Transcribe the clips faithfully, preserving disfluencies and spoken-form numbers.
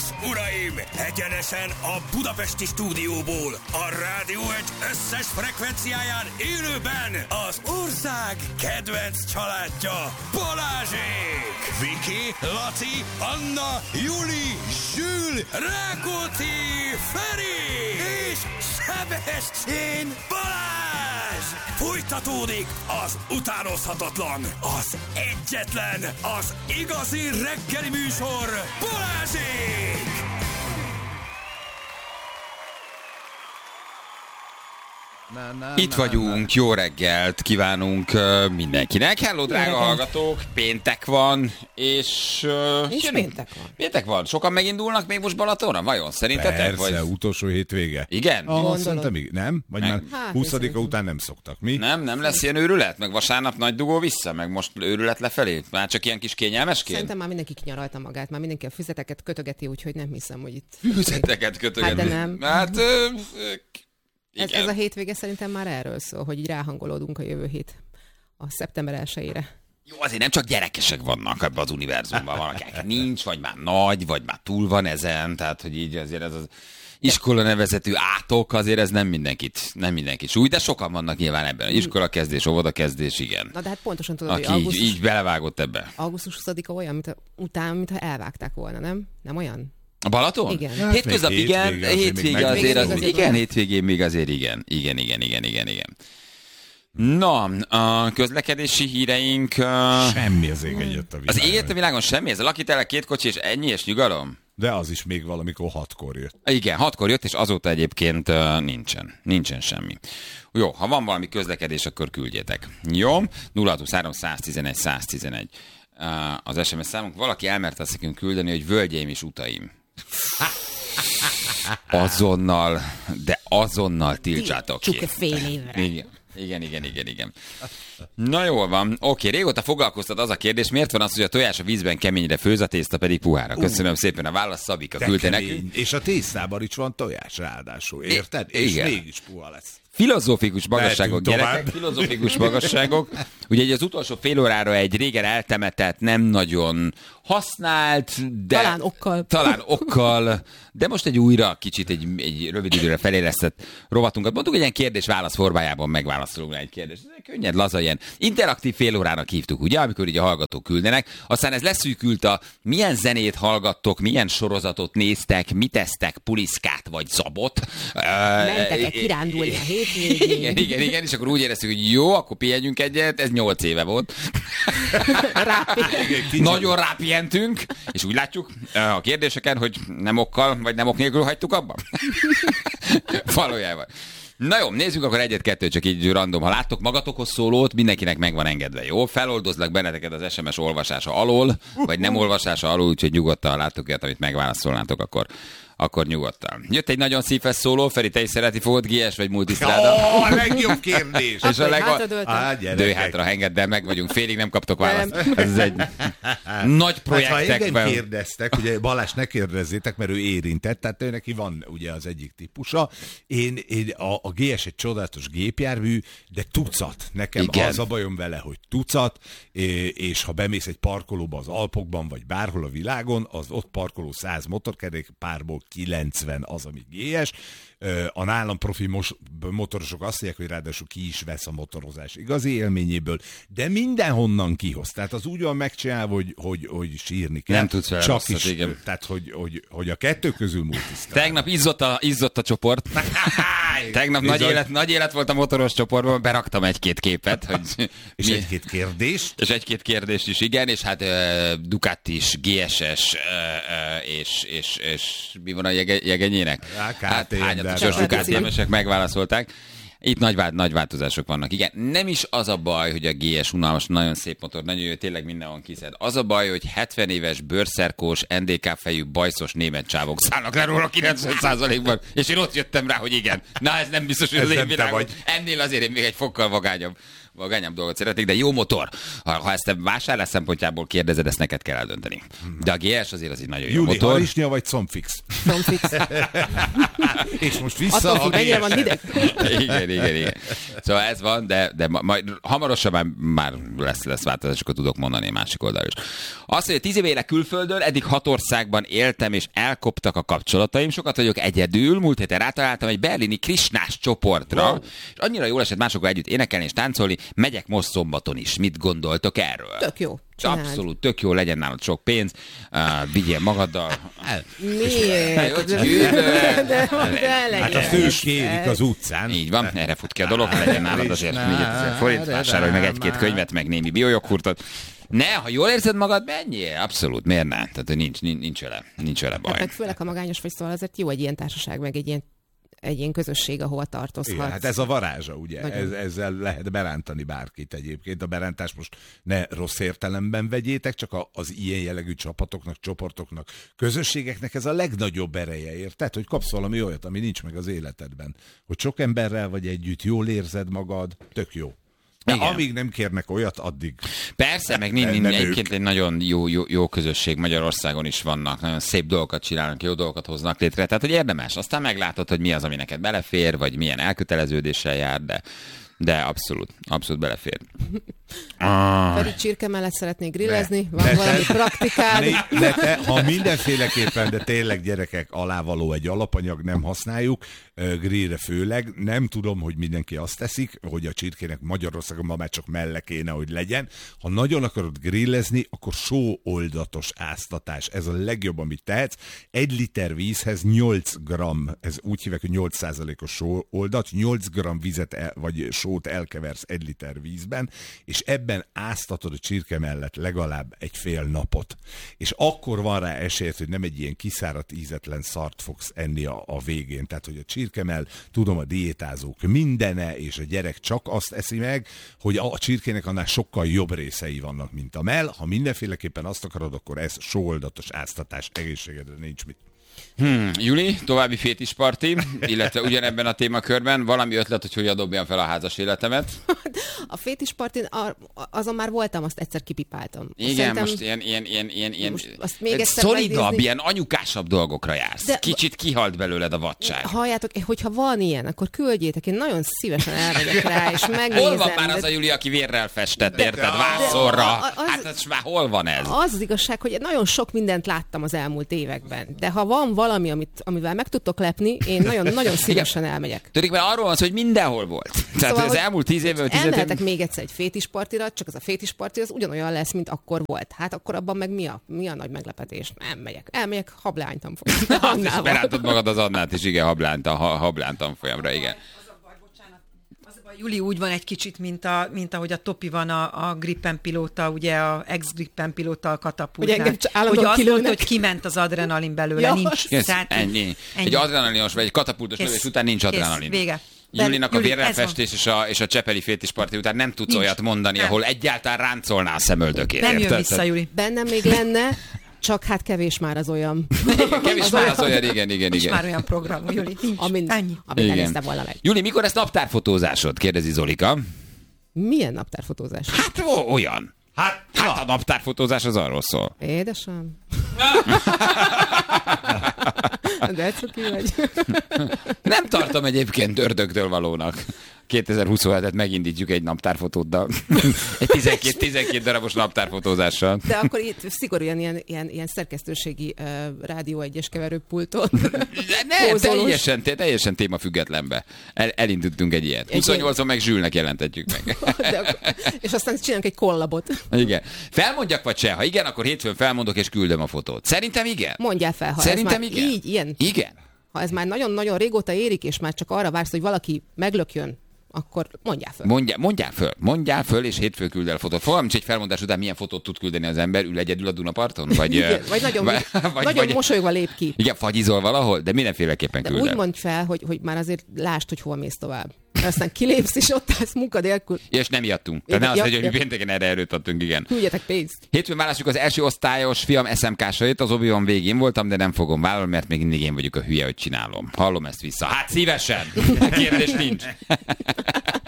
uraim! Egyenesen a budapesti stúdióból, a Rádió egy összes frekvenciáján élőben az ország kedvenc családja, Balázsék! Viki, Laci, Anna, Juli, Zsül, Rákóczi, Feri és Sebestyén Balázs! Folytatódik az utánozhatatlan, az egyetlen, az igazi reggeli műsor, Balázsék! Na, na, Itt na, vagyunk, na. jó reggelt kívánunk uh, mindenkinek. Hello, drága hallgatók, péntek van, és... Uh, És jön- péntek van. Péntek van. Sokan megindulnak még most Balatonra? Vajon? Szerintetek? Persze, utolsó hétvége. Igen? Ah, Gondolod. szerintem igen. Nem? Vagy Meg- már Hát, huszadika szerintem. után nem szoktak, mi? Nem, nem lesz ilyen őrület? Meg vasárnap nagy dugó vissza? Meg most őrület lefelé? Már csak ilyen kis kényelmesként? Szerintem már mindenki kinyaralta magát, már mindenki a füzeteket kötögeti, úgyhogy nem hiszem, hogy itt... Füzeteket kötögetni. Hát de nem. Hát, ö, ö, Ez, igen. ez a hétvége szerintem már erről szól, hogy így ráhangolódunk a jövő hét a szeptember elsejére. Jó, azért nem csak gyerekesek vannak ebben az univerzumban, van, akinek nincs, vagy már nagy, vagy már túl van ezen, tehát, hogy így azért ez az iskola nevezetű átok, azért ez nem mindenkit, nem mindenkit súly, de sokan vannak nyilván ebben. Iskola kezdés, óvoda kezdés, igen. Na de hát pontosan tudod, hogy Aki így, augusztus, így belevágott ebbe. augusztus huszadika olyan, mint a, után, mintha elvágták volna, nem? Nem olyan? A Balaton? Igen. Hát Hétköznap még igen, hétvége azért még hétvége meg- azért, az, Még igen, azért hétvégén még azért igen. Igen, igen, igen, igen, igen. Na, a közlekedési híreink... Uh, Semmi az ég egyet a az világon. éget a világon semmi, ez a lakitele két kocsi és ennyi és nyugalom? De az is még valamikor hatkor jött. Igen, hatkor jött, és azóta egyébként uh, nincsen. Nincsen semmi. Jó, ha van valami közlekedés, akkor küldjétek. Jó? nulla hatvanhárom száztizenegy száztizenegy uh, az es em es számunk. Valaki elmerte azt nekünk küldeni, hogy völgyeim és utaim. Azonnal, de azonnal tiltsátok ki. Csuk fél évre. Igen. Igen, igen, igen, igen. Na jól van. Oké, régóta foglalkoztat az a kérdés, miért van az, hogy a tojás a vízben keményre főz, a tészta pedig puhára? Köszönöm szépen a választ, Szabika De küldte kemény. nekünk. És a tésztában is van tojás ráadásul, érted? I- És igen. mégis puha lesz. Filozófikus magasságok, Mehetünk gyerekek, tovább. filozófikus magasságok. Ugye egy az utolsó fél órára egy régen eltemetett, nem nagyon használt, de... Talán okkal. Talán okkal, de most egy újra kicsit egy, egy rövid időre felélesztett rovatunkat. Mondtuk, egy ilyen kérdés-válasz formájában megválaszolunk rá egy kérdést. Ez könnyed, laza, ilyen interaktív fél órának hívtuk, ugye, amikor így a hallgatók küldenek. Aztán ez leszűkült a milyen zenét hallgattok, milyen sorozatot néztek, mit tesztek, puliszkát vagy zabot. Mentek-e kirándulni a hétvégén? Igen, igen, igen, és akkor úgy éreztük, hogy jó, akkor pihenjünk egyet, ez nyolc éve volt. Nagyon rápihentünk, és úgy látjuk a kérdéseken, hogy nem okkal, vagy nem ok nélkül hagytuk abba. Valójában. Na jó, nézzük akkor egyet-kettőt, csak így random. Ha láttok magatokhoz szólót, mindenkinek meg van engedve, jó? Feloldozlak benneteket az es em es olvasása alól, vagy nem olvasása alól, úgyhogy nyugodtan, ha láttok ilyet, amit megválaszolnátok, akkor, akkor nyugodtan. Jött egy nagyon szíves szóló, Feri, te is szereti fogod, gé es vagy multisztráda? Ó, a legjobb kérdés! És a Akkor leg... hátradőltem. Á, Dőj gyerekek. hátra, engedd el, meg vagyunk, félig nem kaptok választ. Nem. Ez egy nagy Hát, ha igen projektekben. kérdeztek, ugye Balázs, ne kérdezzétek, mert ő érintett, tehát ő neki van ugye az egyik típusa. Én, én a, a gé es egy csodálatos gépjármű, de tucat. Nekem Igen. az a bajom vele, hogy tucat, é- és ha bemész egy parkolóba az Alpokban, vagy bárhol a világon, az ott parkoló száz motorkerékpárból kilencven az, ami gé es. Ö, A nálam profi mos- motorosok azt mondják, hogy ráadásul ki is vesz a motorozás igazi élményéből, de mindenhonnan kihoz. Tehát az úgy van megcsinálva, hogy, hogy, hogy sírni kell. Nem tudsz vele Csak rosszat, is, igen. tehát hogy, hogy, hogy a kettő közül multisztrál. Tegnap izzott a, izzott a csoport. Tegnap nagy Bizony. élet, nagy élet volt a motoros csoportban, beraktam egy-két képet. Hogy És mi- egy-két kérdés. és egy-két kérdést is, igen, és hát uh, Ducatis, gé es-es, uh, uh, és, és, és mi van a jege, jegenyének? Á, ká té em, Hát de hányatosos hát- ká té em-esek megválaszolták. Itt nagy, vált, nagy változások vannak. Igen, nem is az a baj, hogy a gé es unalmas, nagyon szép motor, nagyon jó, tényleg mindenhol kiszed. Az a baj, hogy hetven éves, bőrszerkós, en dé ká fejű, bajszos német csávok szállnak le róla kilencven százalékban, és én ott jöttem rá, hogy igen. Na, ez nem biztos, hogy Ez az én nem te világom. vagy. Ennél azért én még egy fokkal vagányabb, vagányabb dolgot szeretnék, de jó motor. Ha, ha ezt a vásárlás szempontjából kérdezed, ezt neked kell eldönteni. De a gé es azért az egy nagyon jó Júli, motor. harisnya vagy combfix? From Fritz. És most vissza Attól a függ, mennyire van hideg. Igen, igen, igen. Szóval ez van, de, de majd hamarosan már, már lesz, lesz változás, akkor tudok mondani másik oldalról is. Azt, hogy tíz éve élek külföldön, eddig hat országban éltem, és elkoptak a kapcsolataim, sokat vagyok egyedül, múlt héten rátaláltam egy berlini krisnás csoportra, wow. És annyira jól esett másokkal együtt énekelni és táncolni, megyek most szombaton is. Mit gondoltok erről? Tök jó. Csináld. Abszolút, tök jó, legyen nálad sok pénz, uh, vigyél magaddal. Miért? De, de, de, de hát a fős kérik az utcán. Így van, erre fut ki a dolog, legyen nálad azért négyezer forint, vásárolj meg egy-két könyvet, meg némi biojoghurtot. Ne, ha jól érzed magad, menjél, abszolút, miért ne? Tehát nincs, nincs, nincs vele, nincs vele baj. Hát meg főleg, ha magányos vagy, szóval azért jó egy ilyen társaság, meg egy ilyen egy ilyen közösség, ahova tartozhatsz. Igen, hát ez a varázsa, ugye? Nagyon. Ez, ezzel lehet berántani bárkit egyébként. A berántást most ne rossz értelemben vegyétek, csak a, az ilyen jellegű csapatoknak, csoportoknak, közösségeknek ez a legnagyobb ereje, érted? Hogy kapsz valami olyat, ami nincs meg az életedben. Hogy sok emberrel vagy együtt, jól érzed magad, tök jó. De igen. Amíg nem kérnek olyat, addig... Persze, meg nincs egyébként egy nagyon jó, jó, jó közösség Magyarországon is vannak, nagyon szép dolgokat csinálnak, jó dolgokat hoznak létre, tehát hogy érdemes. Aztán meglátod, hogy mi az, ami neked belefér, vagy milyen elköteleződéssel jár, de, de abszolút, abszolút belefér. Ah. Feri csirke mellett szeretnék grillezni, van ne, valami te, praktikád. Ne, ne te, ha mindenféleképpen, de tényleg gyerekek, alávaló egy alapanyag, nem használjuk, grillre főleg, nem tudom, hogy mindenki azt teszik, hogy a csirkének Magyarországon ma már csak melle kéne, hogy legyen. Ha nagyon akarod grillezni, akkor sóoldatos áztatás. Ez a legjobb, amit tehetsz. Egy liter vízhez nyolc gramm, ez úgy hívják, hogy nyolc százalékos sóoldat, nyolc gramm vizet el, vagy sót elkeversz egy liter vízben, és ebben áztatod a csirke mellett legalább egy fél napot. És akkor van rá esélyed, hogy nem egy ilyen kiszáradt, ízetlen szart fogsz enni a, a végén. Tehát, hogy a csirkemell, tudom, a diétázók mindene, és a gyerek csak azt eszi meg, hogy a csirkének annál sokkal jobb részei vannak, mint a mell. Ha mindenféleképpen azt akarod, akkor ez sóoldatos áztatás, egészségedre nincs mit. Hmm, Juli, további fétisparti, illetve ugyanebben a témakörben valami ötlet, hogy hogyan dobjam fel a házas életemet. A fétispartin azon már voltam, azt egyszer kipipáltam. Igen, Szerintem... most ilyen, ilyen, ilyen, ilyen, ilyen azt még szolidabb, megnézni... ilyen anyukásabb dolgokra jársz. De... Kicsit kihalt belőled a vadság. Halljátok, hogyha van ilyen, akkor küldjétek, én nagyon szívesen elmegyek rá, és megnézem. Hol van már az a Juli, aki vérrel festett, de... érted, vászorra? Az... Hát az már hol van ez? Az az igazság, hogy nagyon sok mindent láttam az elmúlt években, de ha van valami, amit, amivel meg tudtok lepni, én nagyon, nagyon szívesen elmegyek. Tudjuk, mert arról van szó, hogy mindenhol volt. Tehát szóval, az elmúlt tíz évben... Elmehetek még egyszer egy fétispartira, csak az a fétisparti az ugyanolyan lesz, mint akkor volt. Hát akkor abban meg mi a, mi a nagy meglepetés? Nem megyek. Elmegyek hablány tanfolyamra. Azt is berántod magad az Annát is, igen, hablány, ha, hablány tanfolyamra, igen. Juli úgy van egy kicsit, mint, a, mint ahogy a Topi van a, a Gripen pilóta, ugye a ex-Gripen pilóta a katapultnál. Hogy azt mondta, hogy kiment az adrenalin belőle, ja, nincs. Yes, tehát, ennyi. ennyi. Egy adrenalinos vagy egy katapultos lövés után nincs adrenalin. Kész, vége. Julinak a vérrelfestés és a, és a csepeli fétisparti után nem tudsz nincs. Olyat mondani, nem. Ahol egyáltalán ráncolná a szemöldökét. Nem jön vissza, Juli. Bennem még lenne, csak hát kevés már az olyan. Kevés az már olyan, az olyan, igen, igen, igen. Nincs már olyan program, Juli, nincs. Amin, ennyi. Amit elnéztem volna meg. Juli, mikor lesz naptárfotózásod? Kérdezi Zolika. Milyen naptárfotózás? Hát olyan. Hát, hát a naptárfotózás az arról szól. Édesem. De cuki vagy. Nem tartom egyébként ördögtől valónak. kétezer-huszonhetet megindítjuk egy naptárfotóddal. Egy tizenkét, tizenkét darabos naptárfotózással. De akkor itt szigorúan ilyen, ilyen, ilyen szerkesztőségi uh, rádió egyes keverőpulton. Nem, teljesen, teljesen témafüggetlenbe. El, elindultunk egy ilyet. huszonnyolcon meg Zsülnek jelentetjük meg. De akkor, és aztán csinálunk egy kollabot. Igen. Felmondjak vagy se? Ha igen, akkor hétfőn felmondok és küldöm a fotót. Szerintem igen. Mondjál fel, ha Szerintem ez már igen. így, ilyen. Igen. Ha ez már nagyon-nagyon régóta érik, és már csak arra vársz, hogy valaki meglökjön, akkor mondjál föl. Mondjál, mondjál föl. Mondjál föl, és hétfő küld el a fotót. Fogalmam, hogy egy felmondás után milyen fotót tud küldeni az ember, ül egyedül a Dunaparton? Vagy, igen, vagy nagyon, vagy, nagyon vagy, mosolyogva lép ki. Igen, fagyizol valahol, de mindenféleképpen küld el. Úgy mondj fel, hogy, hogy már azért lásd, hogy hol mész tovább. Aztán kilépsz, és ott állsz munka nélkül. És nem ijedtünk. Tehát ne azt, hogy mi pénteken erre erőt adtunk, igen. Küldjetek pénzt. Hétfőn választjuk az első osztályos fiam es em ká-sait, az Obi-Wan végén voltam, de nem fogom vállalni, mert még mindig én vagyok a hülye, hogy csinálom. Hallom ezt vissza. Hát szívesen! Kérdés nincs.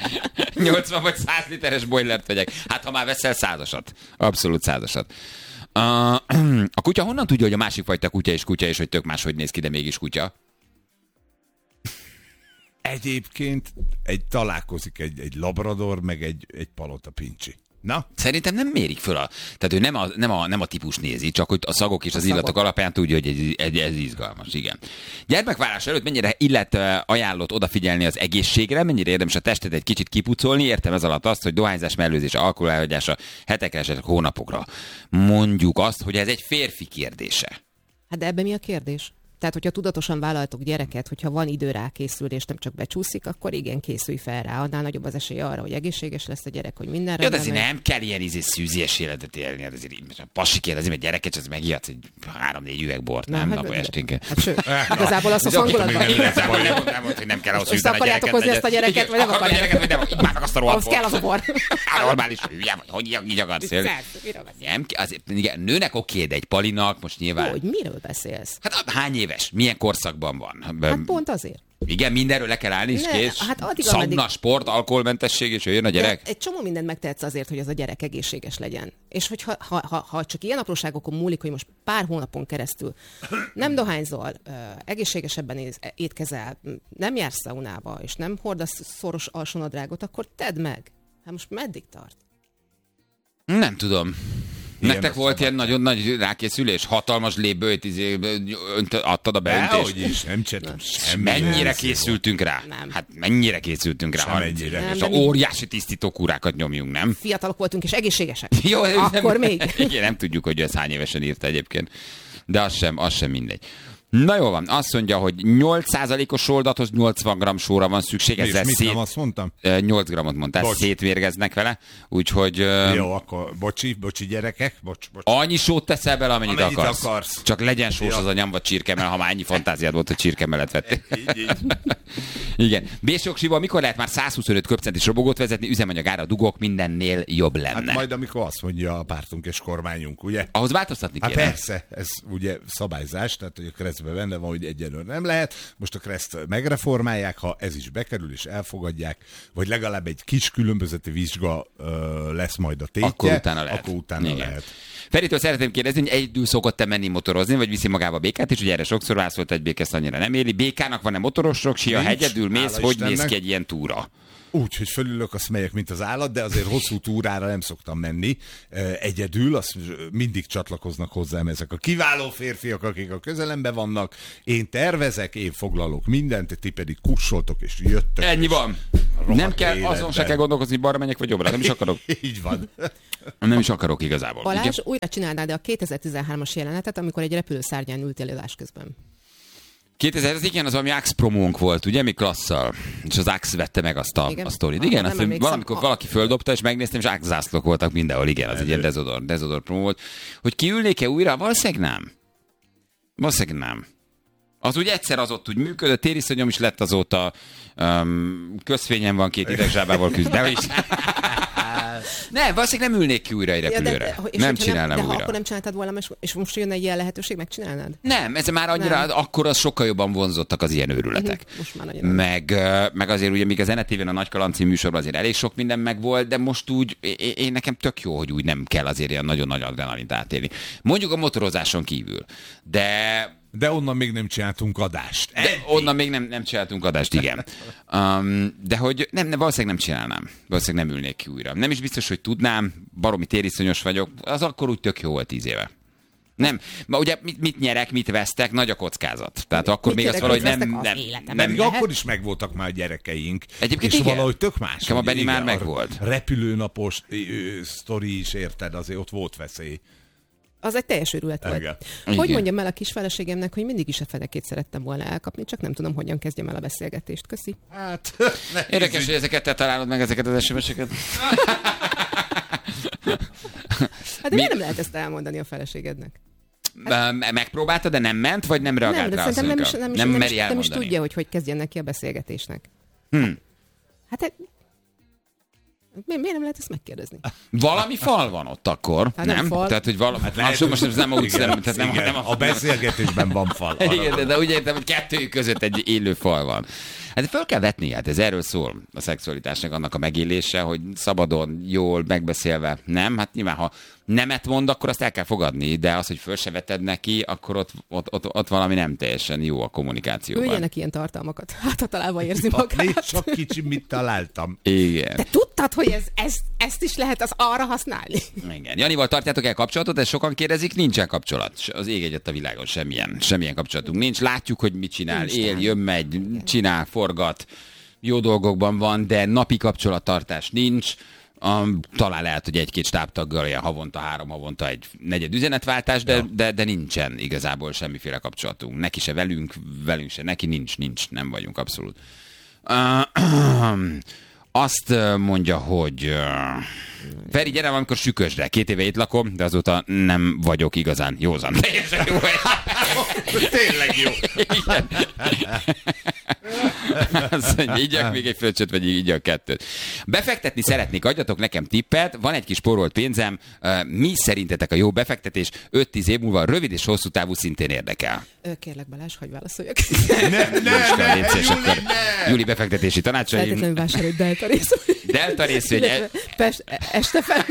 nyolcvan vagy száz literes boilert vegyek. Hát ha már veszel százasat. Abszolút százasat. A, a kutya honnan tudja, hogy a másik fajta kutya és kutya, és hogy tök máshogy néz ki, de mégis kutya? Egyébként egy találkozik egy, egy labrador, meg egy, egy palota pincsi. Na? Szerintem nem mérik föl a... Tehát ő nem a, nem a, nem a típus nézi, csak hogy a szagok és az illatok szagok alapján tudja, hogy egy, egy, ez izgalmas, igen. Gyermekválás előtt mennyire illet ajánlott odafigyelni az egészségre, mennyire érdemes a testet egy kicsit kipucolni, értem ez alatt azt, hogy dohányzás, mellőzés, alkohol elhagyása hetekre, esetleg hónapokra. Mondjuk azt, hogy ez egy férfi kérdése. Hát de ebben mi a kérdés? Tehát, hogyha tudatosan vállaltok gyereket, hogyha van idő rá készülni, és nem csak becsúszik, akkor igen, készülj fel rá. Annál nagyobb az esély arra, hogy egészséges lesz a gyerek, hogy minden rendben. Ja, de azért nem kell ilyen izé szűzies életet élni. Azért a pasi kérdezi, mert gyereket, az megijedsz egy három-négy üveg bort, nem? Hát, Napon esténként. Hát sőt, igazából azt a hangulatban. Igazából nem mondtam, hogy nem kell ahhoz fűzni a gyereket. Akarjátok hozni ezt a gyereket, vagy nem akarjátok? Már meg azt a rohadt bort. kell az a bor. Normális hülye vagy, hogy így akarsz élni. Nem, azért, igen, nőnek oké, de egy palinak most nyilván... Hogy miről beszélsz? Hát hány éves? Milyen korszakban van? Hát pont azért. Igen, mindenről le kell állni, és ne, kész. Hát Szauna, ameddig... sport, alkoholmentesség, és jön a gyerek. De egy csomó mindent megtehetsz azért, hogy az a gyerek egészséges legyen. És hogyha ha, ha, ha csak ilyen apróságokon múlik, hogy most pár hónapon keresztül nem dohányzol, egészségesebben étkezel, nem jársz szaunába, és nem hordasz szoros alsónadrágot, akkor tedd meg. Hát most meddig tart? Nem tudom. Igen, nektek volt szabad. Ilyen nagyon nagy rákészülés? Hatalmas lébbőt adtad a beöntést? Dehogy is, nem csináltam semmi. Mennyire készültünk rá? Nem. Hát mennyire készültünk rá? Mennyire. Nem, nem, óriási tisztítókúrákat nyomjunk, nem? Fiatalok voltunk és egészségesek. Jó, akkor nem, még. Igen, nem tudjuk, hogy ez hány évesen írta egyébként. De az sem, az sem mindegy. Na jó van, azt mondja, hogy nyolc százalékos oldathoz nyolcvan gramm sóra van szükség. És mit szét... nem azt mondtam? nyolc grammot mondtál, bocs. Szétvérgeznek vele, úgyhogy... Jó, akkor bocsi, bocsi gyerekek, bocs, bocs. Annyi sót teszel bele, amennyit, amennyit akarsz. akarsz. Csak legyen sós az a nyom, vagy csirkemell, ha már ennyi fantáziád volt, hogy csirkemellet vettél. Így, így. Igen. Bésoksival mikor lehet már száz huszonöt köbcentis robogót vezetni, üzemanyagára dugok, mindennél jobb lenne. Hát majd amikor azt mondja a pártunk és kormányunk, ugye? Ahhoz változtatni hát kéne. Persze, ez ugye szabályzás, tehát hogy a keresztben benne van, hogy egyenlően nem lehet. Most a kereszt megreformálják, ha ez is bekerül és elfogadják, vagy legalább egy kis különbözeti vizsga ö, lesz majd a tétje. Akkor utána lehet. Akkor utána Igen. lehet. Feritől szeretném kérdezni, hogy egyedül szokott te menni motorozni, vagy viszi magába békát, és ugye erre sokszor válaszolt, egy béke ezt annyira nem éli. Békának van-e motoros soksia, ha egyedül mész, hogy Istennek. Néz ki egy ilyen túra? Úgy, hogy fölülök, azt megyek, mint az állat, de azért hosszú túrára nem szoktam menni. Egyedül, azt mindig csatlakoznak hozzám ezek a kiváló férfiak, akik a közelemben vannak. Én tervezek, én foglalok mindent, ti pedig kussoltok és jöttök. Ennyi és van. Nem kell, életben. Azon se kell gondolkozni, hogy balra menjek, vagy jobbra. Nem is akarok. Így van. Nem is akarok igazából. Balázs, igen? Újra csinálnád a kétezer-tizenhármas jelenetet, amikor egy repülőszárnyán ültél adás közben. kétezer, az igen, az valami Axe promónk volt, ugye, mi klasszal, és az Axe vette meg azt a, igen? a sztorit. Igen, azt, valamikor a... valaki földobta, és megnéztem, és Axe zászlók voltak mindenhol, igen, az egy ilyen dezodor, dezodor promó volt. Hogy kiülnék-e újra? Valószínűleg nem. Valószínűleg nem. Az úgy egyszer az ott úgy működött, tériszonyom is lett azóta, um, közfényen van, két idegzsábával küzd, de is... Nem, valószínűleg nem ülnék ki újra egy repülőre. Ja, de, de, nem csinálnám nem, de újra. Ha akkor nem csináltad volna, és most jön egy ilyen lehetőség, megcsinálnád? Nem, ez már annyira, nem. Akkor az sokkal jobban vonzottak az ilyen őrületek. Most már meg, meg azért ugye, míg az en é té-ben a Nagy Kaland című műsorban azért elég sok minden megvolt, de most úgy, én, én nekem tök jó, hogy úgy nem kell azért ilyen nagyon nagy adrenalint átélni. Mondjuk a motorozáson kívül. De... De onnan még nem csináltunk adást. De onnan még nem, nem csináltunk adást, igen. Um, de hogy nem, nem, valószínűleg nem csinálnám. Valószínűleg nem ülnék ki újra. Nem is biztos, hogy tudnám, baromi tériszonyos vagyok, az akkor úgy tök jó volt tíz éve. Nem, ma ugye mit, mit nyerek, mit vesztek, nagy a kockázat. Tehát mit akkor még azt valahogy nem... nem, nem, nem akkor is megvoltak már a gyerekeink. Egyébként és igen. valahogy tök más. Nekem a Benni már megvolt. Repülőnapos sztori is, érted, azért ott volt veszély. Az egy teljes őrület volt. Igen. Hogy Igen. mondjam el a kis feleségemnek, hogy mindig is a fedekét szerettem volna elkapni, csak nem tudom, hogyan kezdjem el a beszélgetést. Köszi. Hát, érdekes, hogy ezeket te találod meg, ezeket az es em es-eket. Hát de miért nem lehet ezt elmondani a feleségednek? Hát... Megpróbálta, de nem ment, vagy nem reagált nem, rá? Nem, nem, is, nem, is, nem, nem, is, nem is tudja, hogy hogy kezdjen neki a beszélgetésnek. Hmm. Hát Mi, miért nem lehet ezt megkérdezni? Valami fal van ott akkor, hát nem? nem? Fal. Tehát, hogy valami... Hát lehet, most ez nem úgy nem, tehát nem, nem a, a beszélgetésben van fal. Igen, de, de úgy értem, hogy kettőjük között egy élő fal van. Hát fel kell vetni, hát ez erről szól a szexualitásnak, annak a megélése, hogy szabadon, jól, megbeszélve, nem? Hát nyilván, ha nemet mond, akkor azt el kell fogadni, de az, hogy föl se veted neki, akkor ott, ott, ott, ott valami nem teljesen jó a kommunikációban. Üljenek ilyen tartalmakat, hát ha találva érzi magát. Még csak kicsi, mit találtam. Igen. Te tudtad, hogy ez, ez, ezt is lehet az arra használni? Igen. Janival tartjátok el kapcsolatot, ezt sokan kérdezik, nincsen kapcsolat. Az ég egyet a világon semmilyen, semmilyen kapcsolatunk nincs. Látjuk, hogy mit csinál, nincs él, jön, megy, igen. Csinál, forgat, jó dolgokban van, de napi kapcsolattartás nincs. Um, talán lehet, hogy egy-két stábtaggal ilyen havonta, három havonta egy negyed üzenetváltás, de, ja. de, de nincsen igazából semmiféle kapcsolatunk. Neki se velünk, velünk se neki, nincs, nincs, nem vagyunk abszolút. Uh, azt mondja, hogy uh, Feri, gyere valamikor sükösdre. Két éve itt lakom, de azóta nem vagyok igazán józan. Teljesen jó. Tényleg jó. Igen. Azt mondja, igyak még egy fröccsöt, vagy igyak kettőt. Befektetni szeretnék, adjatok nekem tippet, van egy kis spórolt pénzem, mi szerintetek a jó befektetés? öt-tíz év múlva rövid és hosszú távú szintén érdekel. Kérlek Balázs, hogy válaszoljak. Nem, nem, nem, Júli, akkor Júli befektetési tanácsaim. Feltétlenül vásárolj Delta részvény. Delta részvény. Este fel.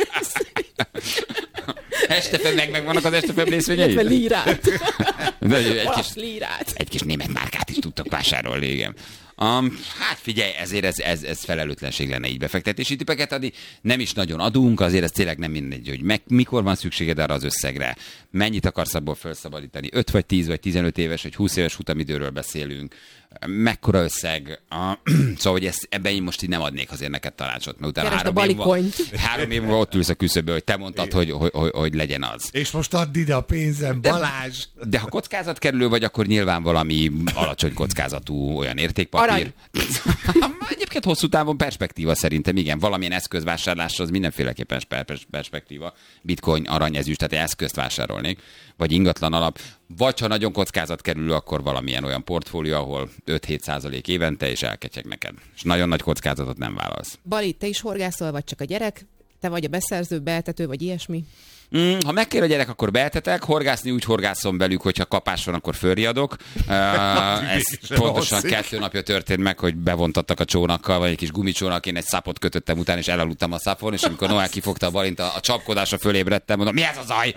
Estefem meg, meg vannak az Estefem részvényei? Illetve lírát. Egy kis, lírát. Egy kis német márkát is tudtak vásárolni, igen. Um, hát figyelj, ezért ez, ez, ez felelőtlenség lenne így befektetési tippeket adni. Nem is nagyon adunk, azért ez tényleg nem mindegy, hogy meg, mikor van szükséged arra az összegre. Mennyit akarsz abból felszabadítani? öt vagy tíz vagy tizenöt éves vagy húsz éves futamidőről beszélünk. Mekkora összeg? Uh, szóval, hogy ezt, ebben én most így nem adnék azért neked tanácsot, mert utána három év, három év múlva ott ülsz a küszöbbe, hogy te mondtad, hogy, hogy, hogy, hogy legyen az. És most add ide a pénzem, Balázs! De, de ha kockázatkerülő vagy, akkor nyilván valami alacsony kockázatú olyan értékpapír. Egyébként hosszú távon perspektíva szerintem, igen, valamilyen eszközvásárlásra az mindenféleképpen perspektíva. Bitcoin, arany, ezüst, tehát eszközt vásárolnék, vagy ingatlan alap. Vagy ha nagyon kockázat kerül, akkor valamilyen olyan portfólió, ahol öt-hét százalék évente, és elketyeg neked. És nagyon nagy kockázatot nem vállalsz. Bali, te is horgászol, vagy csak a gyerek? Te vagy a beszerző, beeltető, vagy ilyesmi? Mm, ha megkér a gyerek, akkor beeltetek. Horgászni úgy horgászom velük, hogyha kapás van, akkor fölriadok. Uh, ez pontosan kettő napja történt meg, hogy bevontattak a csónakkal, vagy egy kis gumicsónak, én egy szapot kötöttem után, és elaludtam a szapon, és amikor Noel kifogta a Balint, a, a csapkodásra fölébredtem, mondom, mi ez a zaj?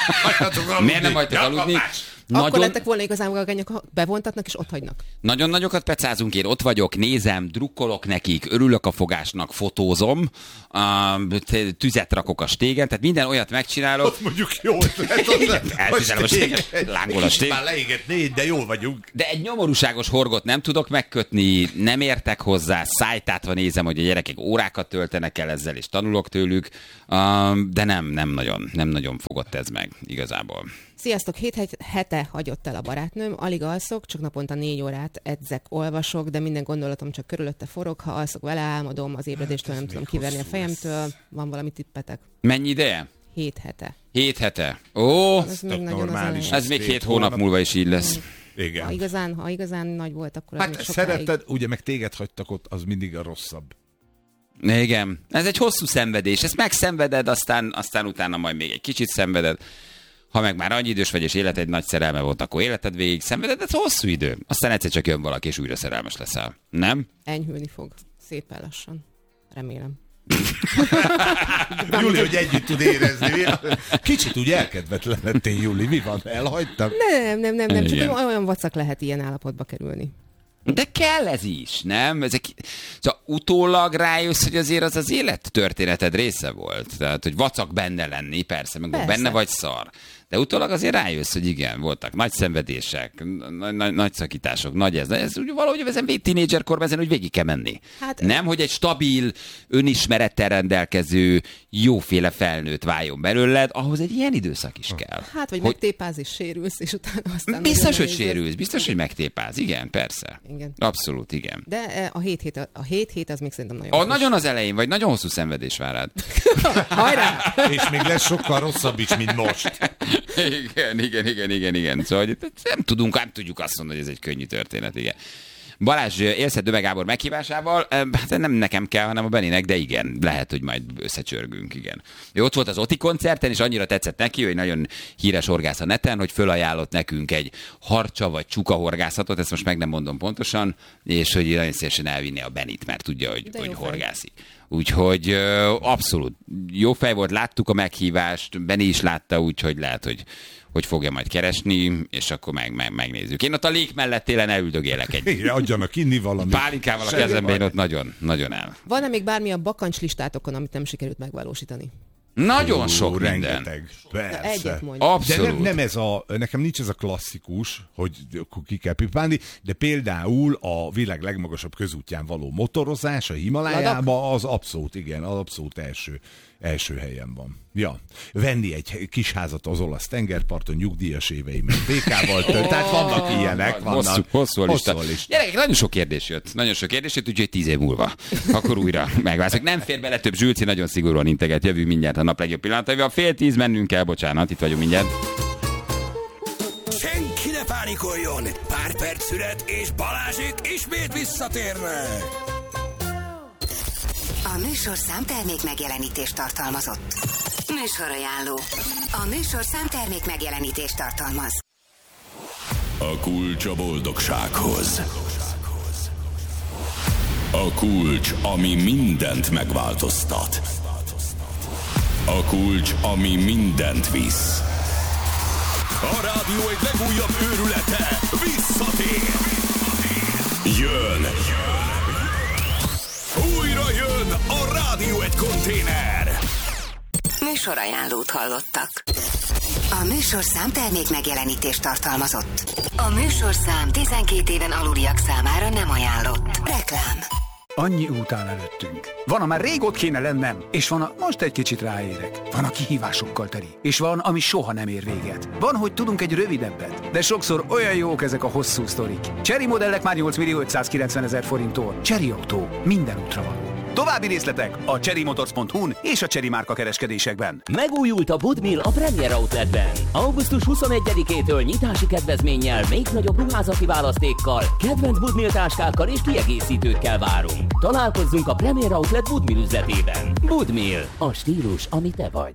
Miért nem hagytak aludni? Nagyon... Akkor lettek volna igazán magányok, ha bevontatnak és ott hagynak. Nagyon nagyokat pecázunk, én ott vagyok, nézem, drukkolok nekik, örülök a fogásnak, fotózom, uh, tüzet rakok a stégen, tehát minden olyat megcsinálok. Ott mondjuk jól lehet. Eltüzelem a stégen, lángol a stég. Már leégetné, de jól vagyunk. De egy nyomorúságos horgot nem tudok megkötni, nem értek hozzá, szájtátva nézem, hogy a gyerekek órákat töltenek el ezzel, és tanulok tőlük, uh, de nem, nem nagyon, nem nagyon fogott ez meg igazából. Sziasztok, hét hete hagyott el a barátnőm, alig alszok, csak naponta négy órát edzek, olvasok, de minden gondolatom csak körülötte forog, ha alszok vele, álmodom, az ébredéstől hát nem tudom kiverni a fejemtől. Lesz. Van valami tippetek? Mennyi ideje? Hét hete. Hét hete. Ó, ez még normális. Ez még hét hónap múlva is így lesz. Igen. Ha igazán, ha igazán nagy volt, akkor az hát még sokáig. szeretted, ugye meg téged hagytak ott, az mindig a rosszabb. Igen. Ez egy hosszú szenvedés. Ezt megszenveded, aztán, aztán utána majd még egy kicsit szenveded. Ha meg már annyi idős vagy, és életed nagy szerelme volt, akkor életed végig szenveded, ez hosszú idő. Aztán egyszer csak jön valaki, és újra szerelmes leszel. Nem? Enyhülni fog. Szépen lassan. Remélem. Júli, hogy együtt tud érezni. Kicsit úgy elkedvetlenedtél, Júli. Mi van? Elhagytam? Nem, nem, nem, nem. Csak olyan vacak lehet ilyen állapotba kerülni. De kell ez is, nem? Ezek... Szóval utólag rájössz, hogy azért az az élettörténeted része volt. Tehát, hogy vacak benne lenni, persze, meg persze. Benne vagy szar. De utólag azért rájössz, hogy igen, voltak nagy szenvedések, nagy, nagy, nagy szakítások, nagy ez. Ez úgy valahogy ezen tínédzserkorban ezen úgy végig kell menni. Hát, nem, hogy egy stabil, önismerettel rendelkező, jóféle felnőtt váljon belőled, ahhoz egy ilyen időszak is kell. Hát, vagy hogy... megtépáz és sérülsz, és utána aztán... Biztos, hogy sérülsz, biztos, hogy megtépáz. Igen, persze. Igen. Abszolút, igen. De a hét hét, a hét, hét az még szerintem nagyon... A, nagyon az elején, vagy nagyon hosszú szenvedés vár rád. Hajrá! És még lesz sokkal rosszabb is, mint most. Igen, igen, igen, igen, igen. Szóval nem tudunk, nem tudjuk azt mondani, hogy ez egy könnyű történet, igen. Balázs, élsz Döme Gábor meghívásával? Hát nem nekem kell, hanem a Beninek, de igen, lehet, hogy majd összecsörgünk, igen. Ő ott volt az Oti koncerten, és annyira tetszett neki, hogy nagyon híres horgász a neten, hogy fölajánlott nekünk egy harcsa vagy csuka horgászatot, ezt most meg nem mondom pontosan, és hogy nagyon szívesen elvinni a Benit, mert tudja, hogy, hogy horgászik. Úgyhogy abszolút jó fej volt, láttuk a meghívást, Benni is látta, úgyhogy lehet, hogy, hogy fogja majd keresni, és akkor meg, meg, megnézzük. Én ott a lék mellett télen elüldögélek egy... Igen, adjanak inni valamit. Pálinkával a kezemben, én ott nagyon, nagyon el. Van-e még bármi a bakancs-listátokon, amit nem sikerült megvalósítani? Nagyon Ó, sok rengeteg. minden. Persze. Egyet mondj. Abszolút. De nem, nem ez a, nekem nincs ez a klasszikus, hogy ki kell pipálni, de például a világ legmagasabb közútján való motorozás a Himalájában az abszolút, igen, az abszolút első, első helyen van. Ja, venni egy kis házat az olasz tengerparton, nyugdíjas éveimet bé ká-val tölt, tehát vannak ilyenek, vannak. Hosszú, hosszú a lista. Hosszú a lista. Gyerekek, nagyon sok kérdés jött, nagyon sok kérdés jött, úgyhogy tíz év múlva. Akkor újra megválaszoljuk. Nem fér bele több, Zsülci nagyon szigorúan integet, jövő mindjárt a nap legjobb pillanataival. Fél tíz mennünk kell, bocsánat, itt vagyunk mindjárt. Senki ne pánikoljon! Pár perc szület és Balázsék ismét visszatérnek! A műsorszám termék megjelenítést tartalmazott. Műsorajánló. A műsorszám termék megjelenítést tartalmaz. A kulcs a boldogsághoz. A kulcs, ami mindent megváltoztat. A kulcs, ami mindent visz. A rádió egy legújabb őrülete visszatér. Jön. Újra jön a Rádió egy konténer. Műsorajánlót hallottak. A műsorszám termék megjelenítést tartalmazott. A műsorszám tizenkét éven aluliak számára nem ajánlott. Reklám. Annyi út áll előttünk. Van, amár rég ott kéne lennem, és van, a most egy kicsit ráérek. Van, a kihívásokkal teli, és van, ami soha nem ér véget. Van, hogy tudunk egy rövidebbet, de sokszor olyan jók ezek a hosszú sztorik. Chery modellek már nyolc millió ötszázkilencven ezer forinttól. Chery autó, minden útra való. További részletek a chery motors pont hu-n és a Chery márka kereskedésekben. Megújult a Budmill a Premier Outletben. augusztus huszonegyedikétől nyitási kedvezménnyel, még nagyobb ruházati választékkal, kedvenc Budmill táskákkal és kiegészítőkkel várunk. Találkozzunk a Premier Outlet Budmill üzletében. Budmill, a stílus, ami te vagy.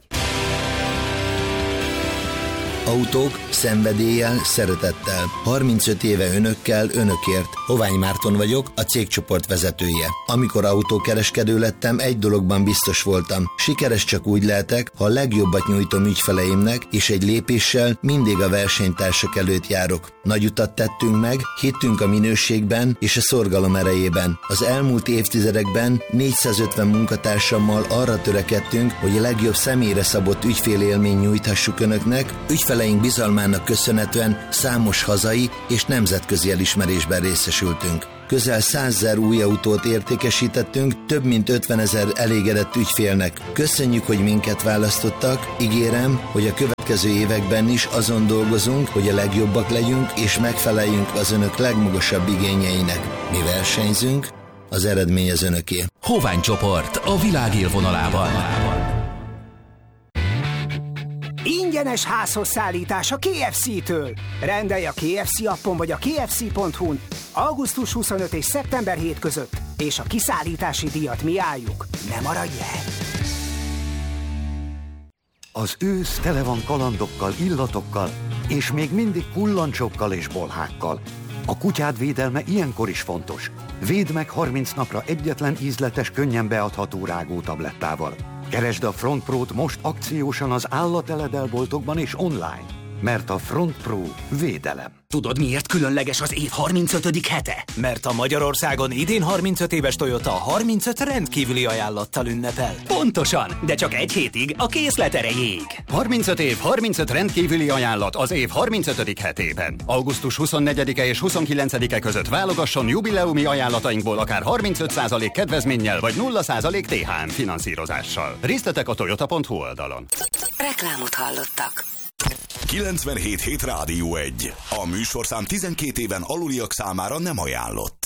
Autók, szenvedéllyel, szeretettel. harmincöt éve önökkel, önökért. Hovány Márton vagyok, a cégcsoport vezetője. Amikor autókereskedő lettem, egy dologban biztos voltam. Sikeres csak úgy lehetek, ha a legjobbat nyújtom ügyfeleimnek, és egy lépéssel mindig a versenytársak előtt járok. Nagy utat tettünk meg, hittünk a minőségben és a szorgalom erejében. Az elmúlt évtizedekben négyszázötven munkatársammal arra törekedtünk, hogy a legjobb személyre szabott ügyfélélmény nyújthassuk önöknek, ügyfeleink bizalmának köszönhetően számos hazai és nemzetközi elismerésben részesültünk. Közel százezer új autót értékesítettünk, több mint ötvenezer elégedett ügyfélnek. Köszönjük, hogy minket választottak, ígérem, hogy a következő években is azon dolgozunk, hogy a legjobbak legyünk és megfeleljünk az önök legmagasabb igényeinek. Mi versenyzünk, az eredmény az önöké. Hovány csoport a világ élvonalában. Ingyenes házhoz szállítás a ká ef cé-től. Rendelj a ká ef cé appon vagy a kfc pont hu-n augusztus huszonötödike és szeptember hetedike között, és a kiszállítási díjat mi álljuk. Ne maradj el! Az ősz tele van kalandokkal, illatokkal, és még mindig kullancsokkal és bolhákkal. A kutyád védelme ilyenkor is fontos. Védd meg harminc napra egyetlen ízletes, könnyen beadható rágótablettával. Keresd a Front Pro-t most akciósan az állateledel-boltokban és online, mert a Front Pro védelem. Tudod, miért különleges az év harmincötödik hete? Mert a Magyarországon idén harmincöt éves Toyota harmincöt rendkívüli ajánlattal ünnepel. Pontosan, de csak egy hétig a készlet erejéig. harmincöt év, harmincöt rendkívüli ajánlat az év harmincötödik hetében. augusztus huszonnegyedike és huszonkilencedike között válogasson jubileumi ajánlatainkból akár harmincöt százalék kedvezménnyel vagy nulla százalék té há em finanszírozással. Részletek a toyota pont hu oldalon. Reklámot hallottak. kilencvenhét hét Rádió egy. A műsorszám tizenkét éven aluliak számára nem ajánlott.